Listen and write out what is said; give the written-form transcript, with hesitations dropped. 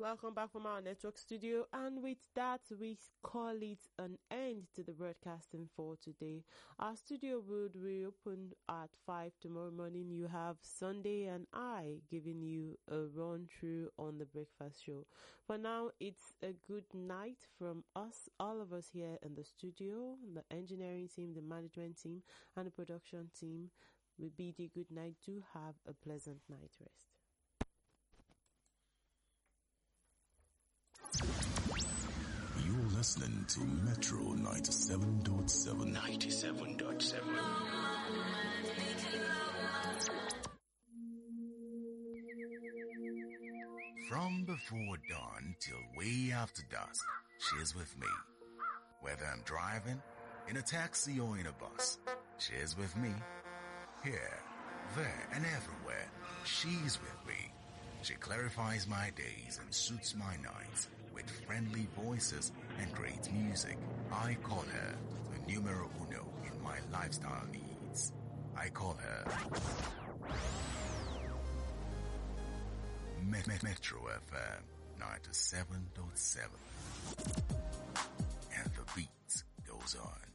welcome back from our network studio, and with that we call it an end to the broadcasting for today. Our studio would reopen at 5 tomorrow morning. You have Sunday and I giving you a run through on the breakfast show. For now, it's a good night from us, all of us here in the studio, the engineering team, the management team, and the production team. We bid you good night. Do have a pleasant night rest. You're listening to Metro 97.7. 97.7. From before dawn till way after dusk, she's with me. Whether I'm driving, in a taxi or in a bus, she's with me. Here, there, and everywhere, she's with me. She clarifies my days and suits my nights with friendly voices and great music. I call her the numero uno in my lifestyle needs. I call her Metro FM 97.7. And the beat goes on.